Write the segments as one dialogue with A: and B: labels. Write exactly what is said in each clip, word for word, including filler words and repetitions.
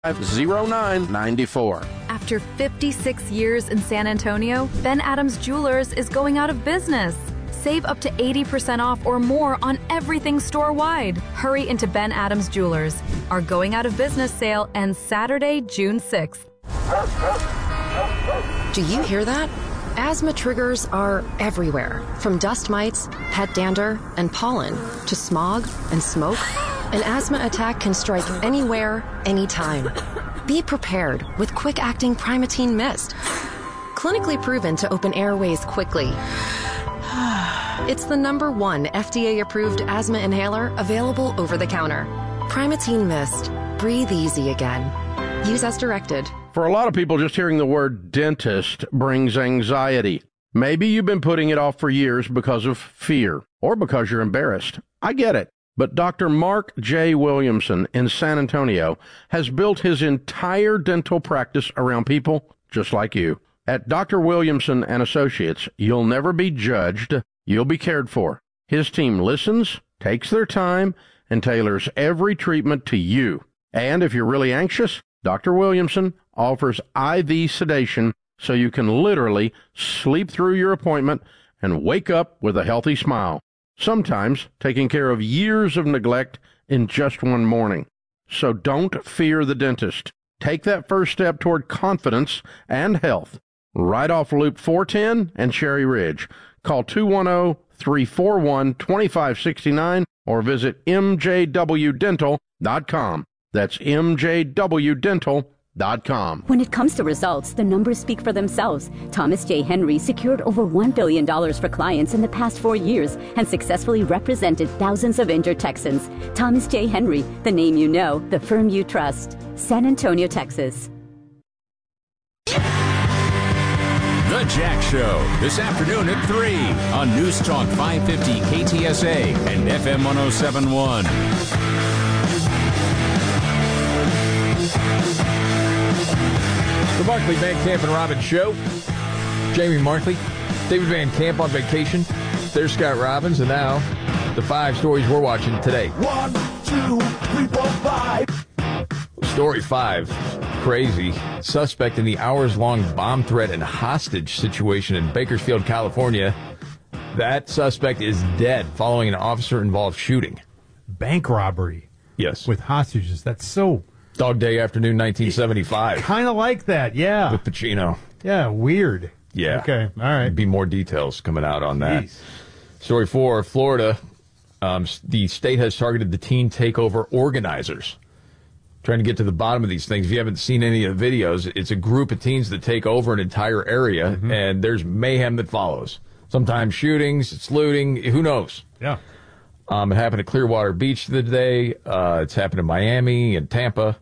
A: oh nine nine four.
B: After fifty-six years in San Antonio, Ben Adams Jewelers is going out of business. Save up to eighty percent off or more on everything store-wide. Hurry into Ben Adams Jewelers. Our going out of business sale ends Saturday, June sixth.
C: Do you hear that? Asthma triggers are everywhere, from dust mites, pet dander, and pollen, to smog and smoke. An asthma attack can strike anywhere, anytime. Be prepared with quick-acting Primatene Mist. Clinically proven to open airways quickly. It's the number one F D A-approved asthma inhaler available over the counter. Primatene Mist. Breathe easy again. Use as directed.
A: For a lot of people, just hearing the word dentist brings anxiety. Maybe you've been putting it off for years because of fear or because you're embarrassed. I get it. But Doctor Mark J. Williamson in San Antonio has built his entire dental practice around people just like you. At Doctor Williamson and Associates, you'll never be judged. You'll be cared for. His team listens, takes their time, and tailors every treatment to you. And if you're really anxious, Doctor Williamson offers I V sedation so you can literally sleep through your appointment and wake up with a healthy smile. Sometimes taking care of years of neglect in just one morning. So don't fear the dentist. Take that first step toward confidence and health. Right off Loop four ten and Cherry Ridge. Call two one zero, three four one, two five six nine or visit m j w dental dot com. That's m j w dental dot com.
D: When it comes to results, the numbers speak for themselves. Thomas J. Henry secured over one billion dollars for clients in the past four years and successfully represented thousands of injured Texans. Thomas J. Henry, the name you know, the firm you trust. San Antonio, Texas.
E: The Jack Show, this afternoon at three on News Talk five fifty K T S A and F M one oh seven point one.
F: The Markley, Van Camp, and Robbins Show. Jamie Markley, David Van Camp on vacation. There's Scott Robbins, and now the five stories we're watching today.
G: One, two, three, four, five.
F: Story five, crazy. Suspect in the hours-long bomb threat and hostage situation in Bakersfield, California. That suspect is dead following an officer-involved shooting.
H: Bank robbery.
F: Yes.
H: With hostages. That's so...
F: Dog Day Afternoon, nineteen seventy-five.
H: Kind of like that, yeah.
F: With Pacino.
H: Yeah, weird.
F: Yeah.
H: Okay, all right.
F: Be more details coming out on that.
H: Jeez.
F: Story four, Florida. Um, the state has targeted the teen takeover organizers. Trying to get to the bottom of these things. If you haven't seen any of the videos, it's a group of teens that take over an entire area, mm-hmm. and there's mayhem that follows. Sometimes shootings, it's looting, who knows?
H: Yeah.
F: Um, it happened at Clearwater Beach today. Uh, it's happened in Miami and Tampa,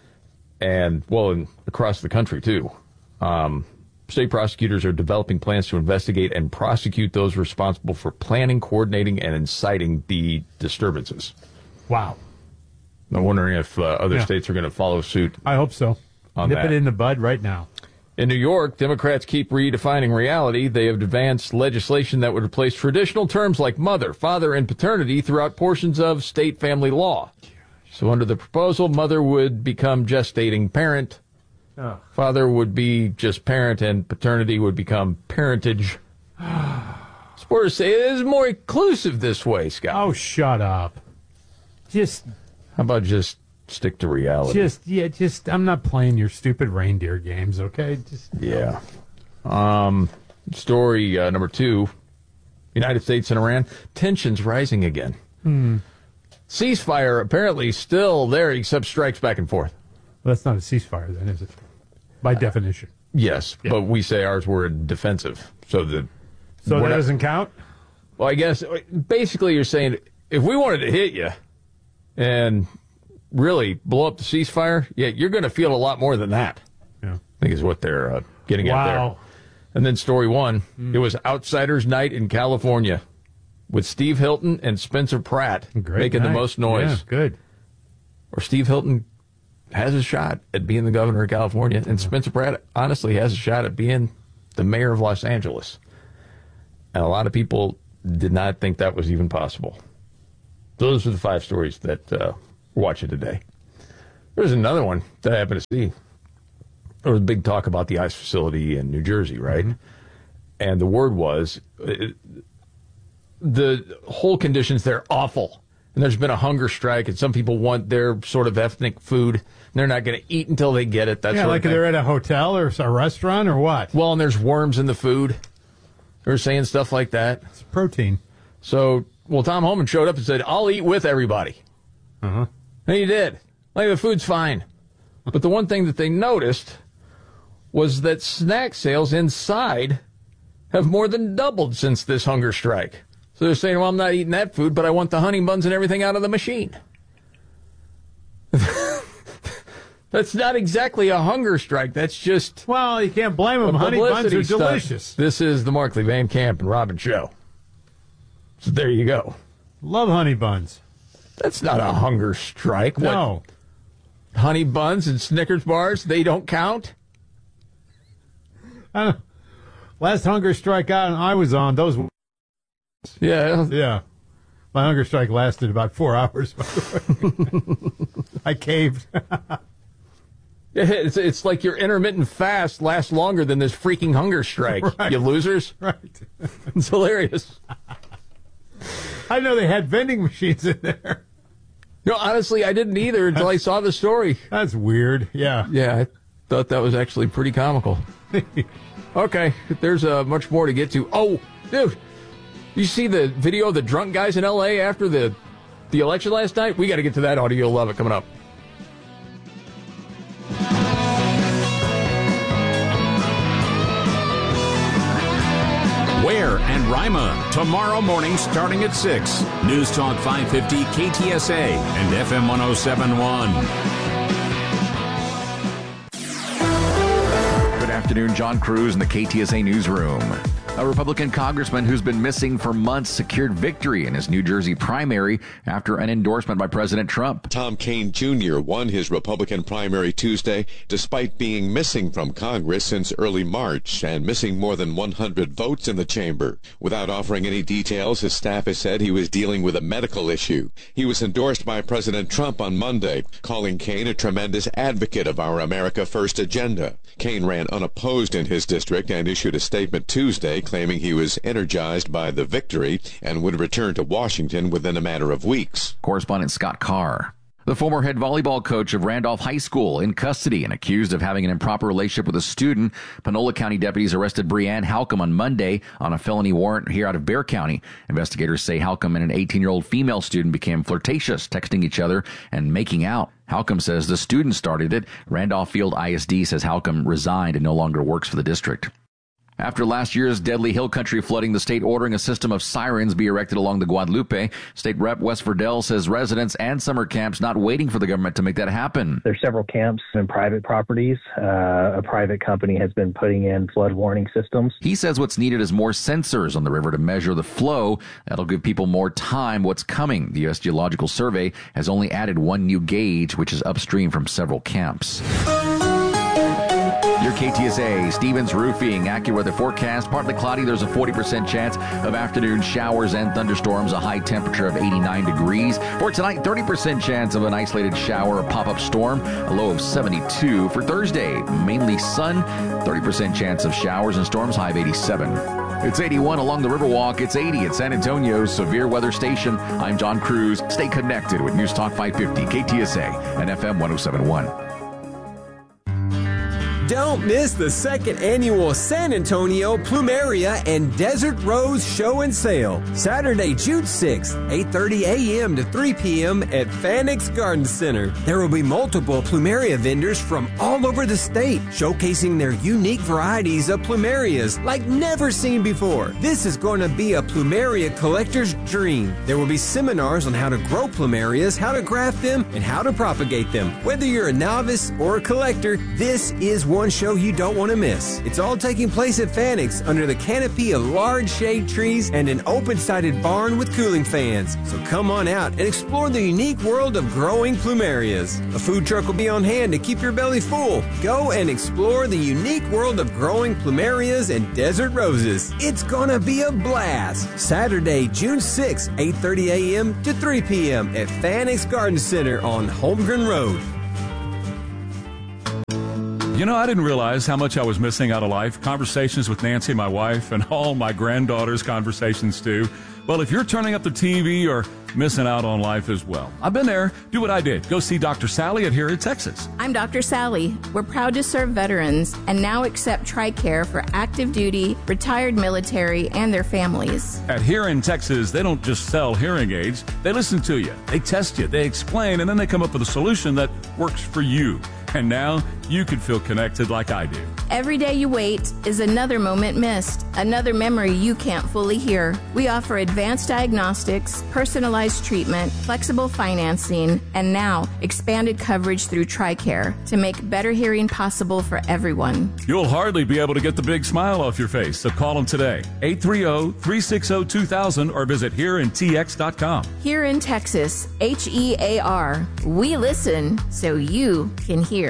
F: and, well, in, across the country, too. Um, state prosecutors are developing plans to investigate and prosecute those responsible for planning, coordinating, and inciting the disturbances.
H: Wow.
F: I'm wondering if uh, other
H: yeah.
F: states are going to follow suit.
H: I hope so.
F: On
H: Nip
F: that.
H: it in the bud right now.
F: In New York, Democrats keep redefining reality. They have advanced legislation that would replace traditional terms like mother, father, and paternity throughout portions of state family law. So under the proposal, mother would become gestating parent, oh. father would be just parent, and paternity would become parentage. Supporters say it is more inclusive this way, Scott.
H: Oh, shut up. Just...
F: How about just... stick to reality.
H: Just, yeah, just, I'm not playing your stupid reindeer games, okay? Just
F: Yeah. Um, story uh, number two, United States and Iran, tensions rising again.
H: Hmm.
F: Ceasefire apparently still there, except strikes back and forth.
H: Well, that's not a ceasefire then, is it? By uh, definition.
F: Yes, yeah. But we say ours were defensive. So the
H: So that
F: not,
H: doesn't count?
F: Well, I guess, basically you're saying, if we wanted to hit you and... really blow up the ceasefire, yeah, you're going to feel a lot more than that.
H: Yeah.
F: I think is what they're uh, getting
H: wow.
F: at there. And then story one, mm. it was Outsiders Night in California with Steve Hilton and Spencer Pratt
H: Great
F: making
H: night.
F: the most noise.
H: Yeah, good.
F: Or Steve Hilton has a shot at being the governor of California, and Spencer Pratt honestly has a shot at being the mayor of Los Angeles. And a lot of people did not think that was even possible. Those are the five stories that... Uh, we're watching today. There's another one that I happened to see. There was big talk about the ICE facility in New Jersey, right? Mm-hmm. And the word was it, the whole conditions there awful. And there's been a hunger strike, and some people want their sort of ethnic food. And they're not going to eat until they get it. That's
H: yeah, like they're at a hotel or a restaurant or what?
F: Well, and there's worms in the food. They're saying stuff like that.
H: It's protein.
F: So, well, Tom Homan showed up and said, I'll eat with everybody.
H: Uh-huh.
F: And he did. Like, the food's fine. But the one thing that they noticed was that snack sales inside have more than doubled since this hunger strike. So they're saying, well, I'm not eating that food, but I want the honey buns and everything out of the machine. That's not exactly a hunger strike. That's just...
H: Well, you can't blame them. Honey buns are
F: stunt.
H: delicious.
F: This is the Markley, Van Camp, and Robin Show. So there you go.
H: Love honey buns.
F: That's not a hunger strike.
H: No.
F: What? Honey buns and Snickers bars, they don't count?
H: I don't, last hunger strike I, I was on, those...
F: Yeah.
H: Yeah. My hunger strike lasted about four hours, by the way. I caved.
F: It's, it's like your intermittent fast lasts longer than this freaking hunger strike, right. You losers.
H: Right.
F: It's hilarious.
H: I know they had vending machines in there.
F: No, honestly, I didn't either until I saw the story.
H: That's weird. Yeah.
F: Yeah, I thought that was actually pretty comical. Okay, there's uh, much more to get to. Oh, dude. You see the video of the drunk guys in L A after the the election last night? We got to get to that audio. You'll love it coming up.
E: Ware and Rima, tomorrow morning starting at six. News Talk five fifty K T S A and F M one oh seven point one.
I: Good afternoon, John Cruz in the K T S A newsroom. A Republican congressman who's been missing for months secured victory in his New Jersey primary after an endorsement by President Trump.
J: Tom Kean Junior won his Republican primary Tuesday despite being missing from Congress since early March and missing more than one hundred votes in the chamber. Without offering any details, his staff has said he was dealing with a medical issue. He was endorsed by President Trump on Monday, calling Kean a tremendous advocate of our America First agenda. Kean ran unopposed in his district and issued a statement Tuesday claiming he was energized by the victory and would return to Washington within a matter of weeks.
I: Correspondent Scott Carr. The former head volleyball coach of Randolph High School in custody and accused of having an improper relationship with a student. Panola County deputies arrested Breanne Halcomb on Monday on a felony warrant here out of Bexar County. Investigators say Halcomb and an eighteen-year-old female student became flirtatious, texting each other and making out. Halcomb says the student started it. Randolph Field I S D says Halcomb resigned and no longer works for the district. After last year's deadly hill country flooding, the state ordering a system of sirens be erected along the Guadalupe. State Rep Wes Verdell says residents and summer camps not waiting for the government to make that happen.
K: There's several camps and private properties. Uh, a private company has been putting in flood warning systems.
I: He says what's needed is more sensors on the river to measure the flow. That'll give people more time what's coming. The U S Geological Survey has only added one new gauge, which is upstream from several camps. Your K T S A, Stevens Roofing, accurate weather forecast. Partly cloudy. There's a forty percent chance of afternoon showers and thunderstorms. A high temperature of eighty-nine degrees. For tonight, thirty percent chance of an isolated shower or pop-up storm. A low of seventy-two. For Thursday, mainly sun. thirty percent chance of showers and storms. High of eighty-seven. It's eighty-one along the Riverwalk. It's eighty at San Antonio's Severe Weather Station. I'm John Cruz. Stay connected with News Talk five fifty, K T S A, and F M one oh seven point one.
L: Don't miss the second annual San Antonio Plumeria and Desert Rose Show and Sale. Saturday, June sixth, eight thirty a.m. to three p.m. at Fanix Garden Center. There will be multiple Plumeria vendors from all over the state, showcasing their unique varieties of plumerias like never seen before. This is going to be a Plumeria collector's dream. There will be seminars on how to grow plumerias, how to graft them, and how to propagate them. Whether you're a novice or a collector, this is one show you don't want to miss. It's all taking place at Fanix under the canopy of large shade trees and an open-sided barn with cooling fans. So come on out and explore the unique world of growing plumerias. A food truck will be on hand to keep your belly full. Go and explore the unique world of growing plumerias and desert roses. It's gonna be a blast. Saturday, June sixth, eight thirty a.m. to three p.m. at Fanix Garden Center on Holmgren Road.
M: You know, I didn't realize how much I was missing out of life. Conversations with Nancy, my wife, and all my granddaughter's conversations, too. Well, if you're turning up the T V, you're missing out on life as well. I've been there. Do what I did. Go see Doctor Sally at Here in Texas.
N: I'm Doctor Sally. We're proud to serve veterans and now accept TRICARE for active duty, retired military, and their families.
M: At Here in Texas, they don't just sell hearing aids. They listen to you. They test you. They explain, and then they come up with a solution that works for you. And now you can feel connected like I do.
N: Every day you wait is another moment missed, another memory you can't fully hear. We offer advanced diagnostics, personalized treatment, flexible financing, and now expanded coverage through TRICARE to make better hearing possible for everyone.
M: You'll hardly be able to get the big smile off your face, so call them today. eight three zero, three six zero, two thousand or visit here in T X dot com.
N: Here in Texas, H E A R. We listen so you can hear.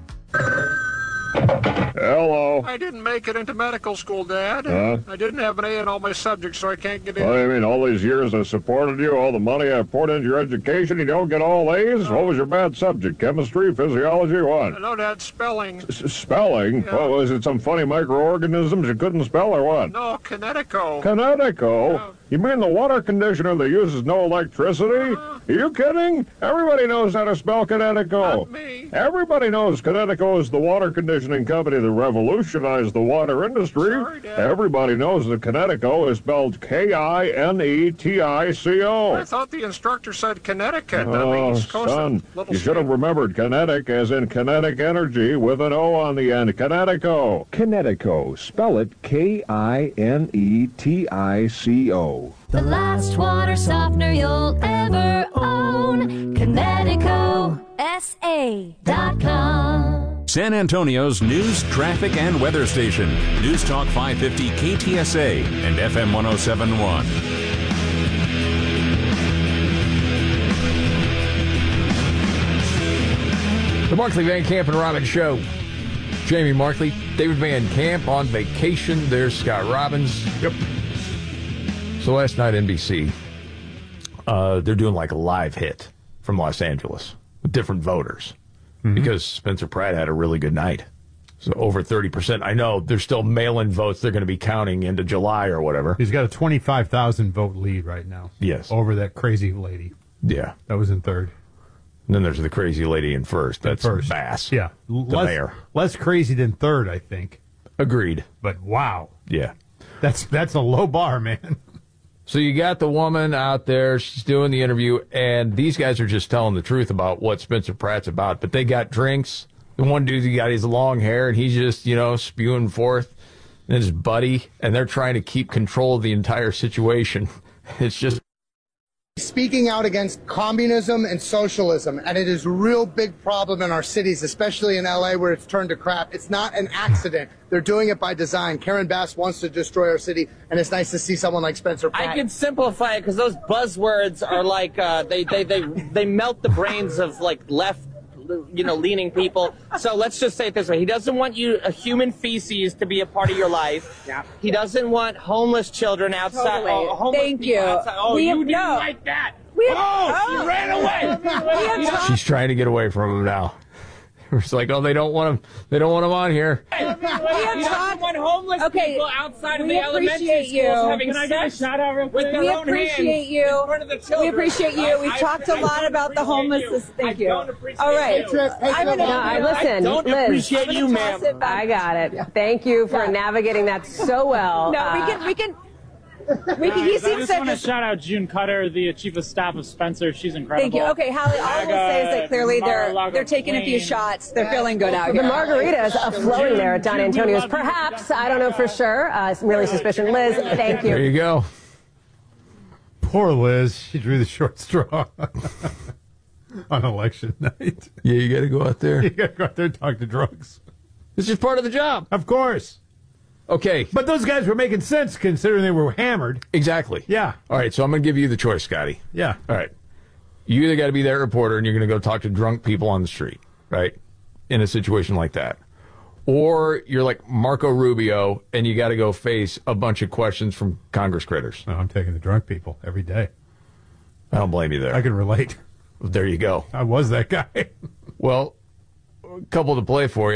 O: Hello.
P: I didn't make it into medical school, Dad.
O: Huh?
P: I didn't have an A in all my subjects, so I can't get in.
O: What do you mean, all these years I supported you, all the money I poured into your education, you don't get all A's? What was your bad subject? Chemistry, physiology, what?
P: No, Dad, spelling.
O: S- spelling?
P: Yeah.
O: What, was it some funny microorganisms you couldn't spell or what?
P: No, Kinetico.
O: Kinetico?
P: Yeah.
O: You mean the water conditioner that uses no electricity?
P: Uh,
O: Are you kidding? Everybody knows how to spell Kinetico.
P: Not me.
O: Everybody knows Kinetico is the water conditioning company that revolutionized the water industry.
P: Sorry, Dad.
O: Everybody knows that Kinetico is spelled K I N E T I C O.
P: I thought the instructor said Connecticut. on
O: Oh,
P: the East Coast.
O: son,
P: Little
O: you should have
P: state.
O: remembered kinetic as in kinetic energy with an O on the end. Kinetico. Kinetico. Spell it K I N E T I C O.
Q: The last water softener you'll ever own. Kinetico. S A dot com.
E: San Antonio's news, traffic, and weather station. News Talk five fifty K T S A and F M one oh seven point one.
F: The Markley, Van Camp, and Robbins Show. Jamie Markley, David Van Camp on vacation. There's Scott Robbins. Yep. So last night, N B C, uh, they're doing like a live hit from Los Angeles with different voters mm-hmm. because Spencer Pratt had a really good night. So over thirty percent. I know there's still mail-in votes they're going to be counting into July or whatever.
H: He's got a twenty-five thousand vote lead right now.
F: Yes.
H: Over that crazy lady.
F: Yeah.
H: That was in third.
F: And then there's the crazy lady in first. That's
H: in first.
F: Bass.
H: Yeah.
F: The
H: less,
F: mayor.
H: Less crazy than third, I think.
F: Agreed.
H: But wow.
F: Yeah.
H: That's that's a low bar, man.
F: So you got the woman out there, she's doing the interview, and these guys are just telling the truth about what Spencer Pratt's about. But they got drinks. The one dude, he got his long hair, and he's just, you know, spewing forth, and his buddy, and they're trying to keep control of the entire situation. It's just...
R: Speaking out against communism and socialism, and it is a real big problem in our cities, especially in L A where it's turned to crap. It's not an accident. They're doing it by design. Karen Bass wants to destroy our city, and it's nice to see someone like Spencer Pratt.
S: I can simplify it because those buzzwords are like, uh, they, they, they, they melt the brains of like left, you know, leaning people. So let's just say it this way. He doesn't want you, a human feces, to be a part of your life. Yeah. He doesn't want homeless children outside.
T: Totally.
S: Oh, homeless
T: Thank
S: people
T: you.
S: outside. Oh,
T: We
S: you
T: have-
S: didn't
T: no.
S: like that.
T: We have-
S: oh,
T: oh.
S: she ran away.
T: We have
F: She's trying to get away from him now. It's like, oh, they don't want him. They don't want him on here.
S: He doesn't want homeless
T: Okay,
S: people outside of
T: we
S: the elementary
T: appreciate
S: schools
T: you.
S: having
T: Can I get a
S: sex
T: shout out real
S: with
T: quick?
S: their
T: We
S: own
T: appreciate
S: hands
T: you.
S: in front of the
T: We
S: children.
T: appreciate you. We've
S: I-
T: talked
S: I
T: a lot
S: don't
T: about the
S: appreciate
T: homelessness.
S: you.
T: Thank
S: I
T: you.
S: don't appreciate
T: All right.
S: you.
T: I'm gonna,
U: No, I listen,
S: I don't
U: Liz.
S: appreciate you, ma'am.
U: I got it. Thank you for
T: Yeah.
U: navigating that so well.
T: No, we
U: Uh,
T: can. We can. We can. He
V: I
T: seems
V: just
T: such
V: want
T: a.
V: to shout out June Cutter, the chief of staff of Spencer. She's incredible.
T: Thank you. Okay, Hallie, all I will say is that clearly they're
V: Mar-a-Lago
T: they're taking a few
V: Plain.
T: shots. They're feeling good out
U: The
T: here.
U: margaritas are flowing there at Don
V: June, we
U: Antonio's.
V: love you.
U: Perhaps, I don't know for sure. Uh, it's merely suspicion. Liz, thank
F: There
U: you.
F: you go.
H: Poor Liz. She drew the short straw on election night.
F: Yeah, you got to go out there.
H: You got to go out there and talk to drugs.
F: It's just part of the job.
H: Of course.
F: Okay.
H: But those guys were making sense considering they were hammered.
F: Exactly.
H: Yeah.
F: All right, so I'm going to give you the choice, Scotty.
H: Yeah.
F: All right. You either got to be that reporter and you're going to go talk to drunk people on the street, right? In a situation like that. Or you're like Marco Rubio and you got to go face a bunch of questions from Congress critters.
H: No, I'm taking the drunk people every day.
F: I don't blame you there.
H: I can relate.
F: There you go.
H: I was that guy.
F: Well, a couple to play for you.